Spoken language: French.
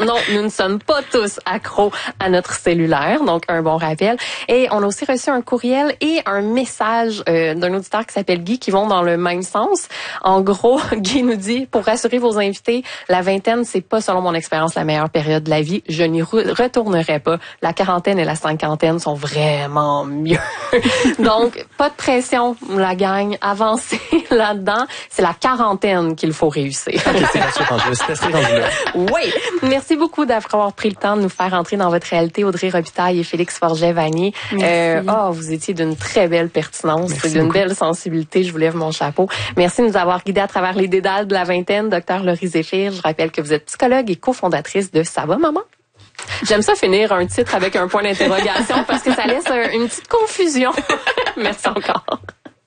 Non, nous ne sommes pas tous accros à notre cellulaire, donc un bon rappel. Et on a aussi reçu un courriel et un message d'un auditeur qui s'appelle Guy qui vont dans le même sens. En gros, Guy nous dit, pour rassurer vos invités, la vingtaine, c'est pas selon mon expérience la meilleure période de la vie. Je n'y retournerai pas. La quarantaine et la cinquantaine sont vraiment mieux. Donc, pas de pression, la gang. Avancez là-dedans. C'est la quarantaine qu'il faut réussir. Oui. Merci beaucoup d'avoir pris le temps de nous faire entrer dans votre réalité, Audrey Robitaille et Félix Forget-Vanier. Vous étiez d'une très belle pertinence, d'une belle sensibilité. Je vous lève mon chapeau. Merci de nous avoir guidés à travers les dédales de la vingtaine, Dr Laurie Zéphir. Je rappelle que vous êtes psychologue et cofondatrice de Ça va, maman? J'aime ça finir un titre avec un point d'interrogation parce que ça laisse une petite confusion. Merci encore.